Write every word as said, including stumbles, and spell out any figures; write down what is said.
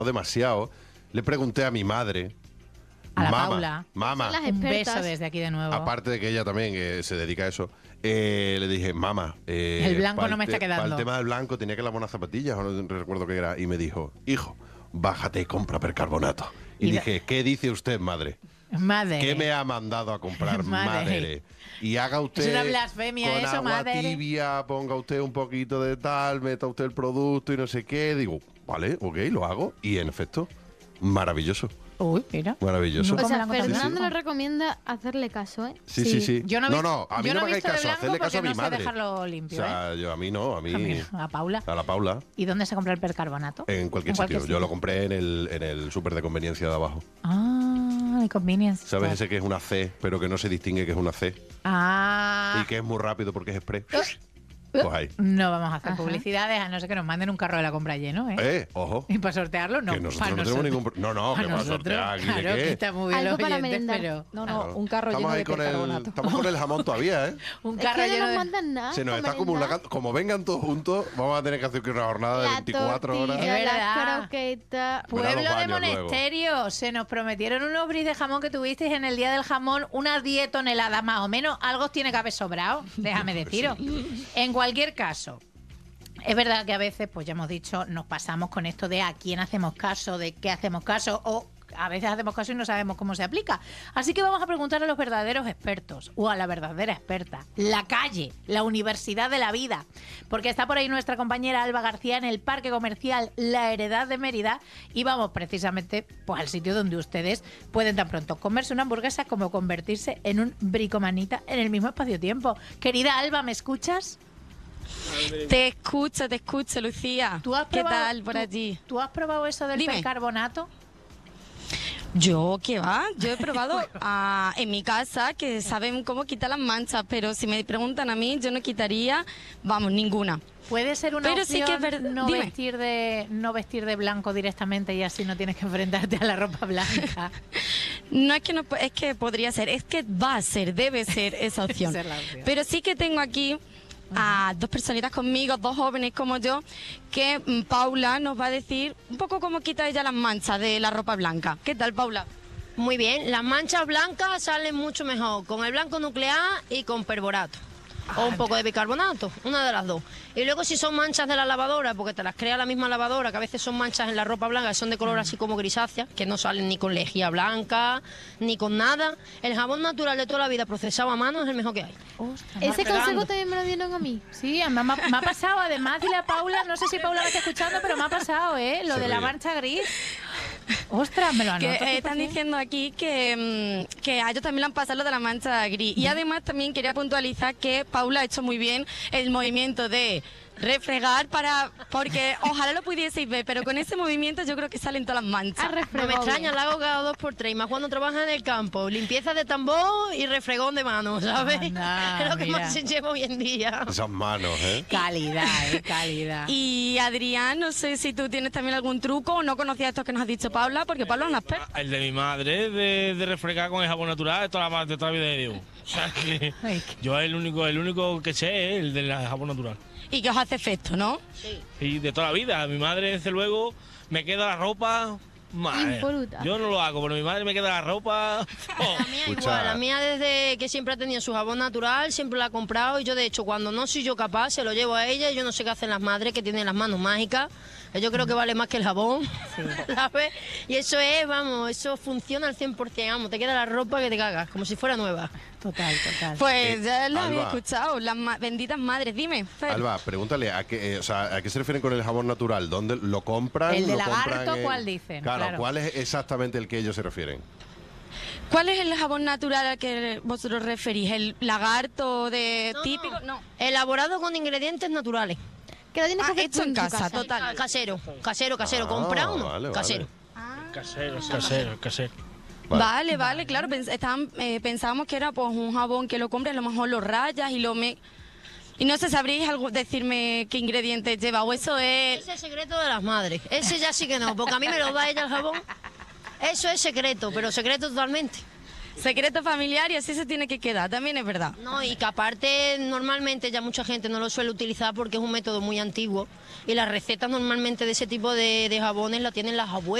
demasiado, le pregunté a mi madre, a la mamá, Paula, mamá, un beso desde aquí de nuevo. Aparte de que ella también eh, se dedica a eso, eh, le dije, mamá, eh, el blanco no me está quedando. Para el tema del blanco tenía que lavar unas zapatillas, o no recuerdo qué era, y me dijo, hijo, bájate y compra percarbonato. Y, y dije, ¿qué dice usted, madre? Madre. ¿Qué me ha mandado a comprar, madre? madre? Y haga usted... Es una blasfemia con eso, agua madre. tibia, ponga usted un poquito de tal, meta usted el producto y no sé qué. Digo, vale, ok, lo hago. Y en efecto, maravilloso. Uy, mira. Maravilloso. O sea, Fernando le recomienda hacerle caso, ¿eh? Sí, sí, sí. Yo no, no, no, a mí yo no no me hagáis caso, hacerle caso a mi no madre. Sé dejarlo limpio, o sea, ¿eh? yo a mí no, a mí... A, mí, a Paula. A la Paula. ¿Y dónde se compra el percarbonato? En cualquier, ¿En cualquier sitio. sitio. Yo lo compré en el, en el súper de conveniencia de abajo. Ah, el convenience. ¿Sabes ese que es una C, pero que no se distingue que es una C? Ah. Y que es muy rápido porque es express. Pues ahí. No vamos a hacer Ajá. publicidades, a no ser que nos manden un carro de la compra lleno, ¿eh? Eh, ojo. Y para sortearlo, no. Que nosotros para no tenemos ningún... pro- No, no, que vamos a sortear aquí claro, de qué. que está muy bien Algo los para oyentes, merendar. pero... No, no, Claro. un carro Estamos lleno ahí de con el, percarbonato. Estamos con el jamón todavía, ¿eh? Un Es carro que no lleno nos de... mandan nada. Se nos para está merendar. acumulando. Como vengan todos juntos, vamos a tener que hacer una jornada de La veinticuatro horas. tortilla, Es verdad. la croqueta. Verá los Pueblo de baños Monesterio, se nos prometieron unos bris de jamón que tuvisteis en el Día del Jamón, unas diez toneladas más o menos, algo tiene que haber sobrado, déjame deciros. En cualquier caso, es verdad que a veces, pues ya hemos dicho, nos pasamos con esto de a quién hacemos caso, de qué hacemos caso, o a veces hacemos caso y no sabemos cómo se aplica. Así que vamos a preguntar a los verdaderos expertos, o a la verdadera experta, la calle, la universidad de la vida, porque está por ahí nuestra compañera Alba García en el Parque Comercial La Heredad de Mérida, y vamos precisamente pues al sitio donde ustedes pueden tan pronto comerse una hamburguesa como convertirse en un bricomanita en el mismo espacio-tiempo. Querida Alba, ¿me escuchas? Te escucho, te escucho, Lucía. ¿Tú has ¿Qué probado- tal por tú- allí? ¿Tú has probado eso del Dime. percarbonato? Yo, ¿qué va? Yo he probado ah, en mi casa, que saben cómo quitar las manchas, pero si me preguntan a mí, yo no quitaría, vamos, ninguna. Puede ser una Pero sí opción que es verdad- no dime. vestir de no vestir de blanco directamente y así no tienes que enfrentarte a la ropa blanca. No es que no, es que podría ser, es que va a ser, debe ser esa opción. Ser la opción. Pero sí que tengo aquí a dos personitas conmigo, dos jóvenes como yo, que mm, Paula nos va a decir un poco cómo quita ella las manchas de la ropa blanca. ¿Qué tal, Paula? Muy bien, las manchas blancas salen mucho mejor con el blanco nuclear y con perborato. O un poco de bicarbonato, una de las dos. Y luego si son manchas de la lavadora, porque te las crea la misma lavadora, que a veces son manchas en la ropa blanca, que son de color así como grisácea, que no salen ni con lejía blanca, ni con nada. El jabón natural de toda la vida procesado a mano es el mejor que hay. Ese Fregando. consejo también me lo dieron a mí. Sí, me ha, me ha pasado. Además, dile a Paula, no sé si Paula me está escuchando, pero me ha pasado, ¿eh? Lo Se de la ríe. mancha gris. Ostras, me lo Que anoto. eh, cien por están cien. diciendo aquí que, mm, que a ellos también le han pasado lo de la mancha gris. Y además también quería puntualizar que Paula ha hecho muy bien el movimiento de refregar para porque ojalá lo pudieseis ver, pero con ese movimiento yo creo que salen todas las manchas. Ha No me refregado extraña, bien. la hago cada dos por tres, y más cuando trabaja en el campo. Limpieza de tambor y refregón de mano, ¿sabes? Anda, es lo que mira. más se lleva hoy en día. Esas manos, ¿eh? Calidad, ¿eh? Calidad. Y Adrián, no sé si tú tienes también algún truco o no conocías esto que nos ha dicho Paula, porque Paula es una experta. El de mi madre, de, de refrescar con el jabón natural, de toda la, de toda la vida de Dios. O sea, que Ay, yo el único, el único que sé es el del jabón natural. Y que os hace efecto, ¿no? Y de toda la vida. Mi madre, desde luego, me queda la ropa... Madre, Impoluta. yo no lo hago, pero mi madre me queda la ropa... Oh. La mía Escucha. igual, la mía desde que siempre ha tenido su jabón natural, siempre la ha comprado y yo de hecho cuando no soy yo capaz se lo llevo a ella y yo no sé qué hacen las madres que tienen las manos mágicas. Yo creo que vale más que el jabón, ¿sabes? Y eso es, vamos, eso funciona al cien por cien, vamos, te queda la ropa que te cagas, como si fuera nueva. total, total. Pues Eh, ya lo había Alba. escuchado, las ma- benditas madres. Dime, Fer. Alba, pregúntale, ¿a qué, eh, o sea, ¿a qué se refieren con el jabón natural? ¿Dónde lo compran? El de ¿Lo lagarto, compran en- ¿cuál dicen? Claro, Claro. ¿cuál es exactamente el que ellos se refieren? ¿Cuál es el jabón natural al que vosotros referís? ¿El lagarto de típico? No. Elaborado con ingredientes naturales. Que lo tienes Ah, que hacer hecho tú en tu casa, total. Casero, casero, casero, Ah, comprado no, vale, vale. casero. Casero, casero, casero. Vale. Vale, vale, claro. pens- estaban, eh, pensábamos que era pues un jabón que lo compras, a lo mejor lo rayas y lo me... Y no sé, ¿sabríais algo, decirme qué ingredientes lleva? O eso es... Ese es el secreto de las madres. Ese ya sí que no, porque a mí me lo da ella el jabón. Eso es secreto, pero secreto totalmente. secreto familiar y así se tiene que quedar, también es verdad. No, y que aparte normalmente ya mucha gente no lo suele utilizar porque es un método muy antiguo y las recetas normalmente de ese tipo de, de jabones la tienen las abuelas.